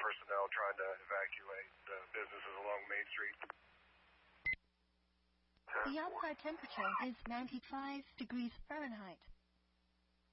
personnel trying to evacuate businesses along Main Street. The outside temperature is 95 degrees Fahrenheit.